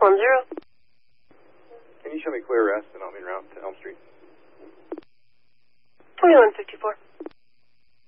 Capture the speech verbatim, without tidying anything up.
one zero. Can you show me clear rest and I'll meet around to Elm Street? twenty-one fifty-four.